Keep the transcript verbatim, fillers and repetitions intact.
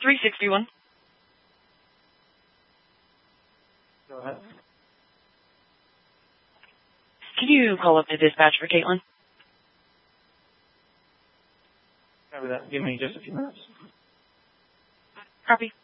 three sixty-one. Go ahead. Can you call up the dispatch for Caitlin? Copy that. Give me just a few minutes. Copy.